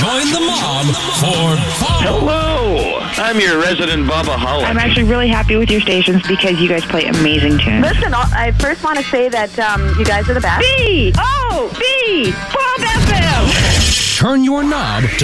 Join the mob for fun. Hello, I'm your resident Bubba I'm actually really happy with your stations because you guys play amazing tunes. Listen, I first want to say that you guys are the best. B-O-B, Bob FM. Turn your knob to